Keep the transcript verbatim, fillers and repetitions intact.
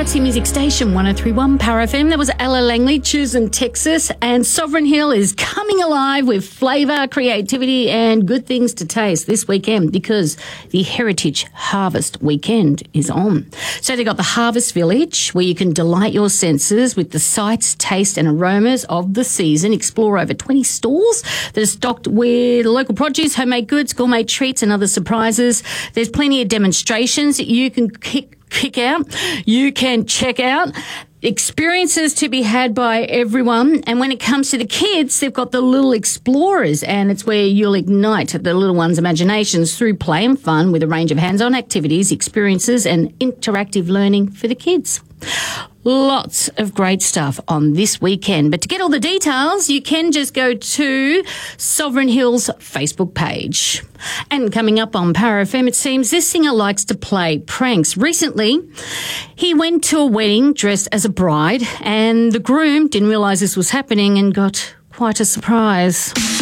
Galaxy Music Station one oh three point one Power F M. That was Ella Langley, Choosing Texas. And Sovereign Hill is coming alive with flavour, creativity and good things to taste this weekend because the Heritage Harvest Weekend is on. So they've got the Harvest Village where you can delight your senses with the sights, taste and aromas of the season. Explore over twenty stalls that are stocked with local produce, homemade goods, gourmet treats and other surprises. There's plenty of demonstrations that you can kick kick out, you can check out. Experiences to be had by everyone. And when it comes to the kids, they've got the Little Explorers, and it's where you'll ignite the little ones' imaginations through play and fun with a range of hands-on activities, experiences and interactive learning for the kids. Lots of great stuff on this weekend. But to get all the details, you can just go to Sovereign Hill's Facebook page. And coming up on Power F M, it seems this singer likes to play pranks. Recently, he went to a wedding dressed as a bride, and the groom didn't realise this was happening and got quite a surprise.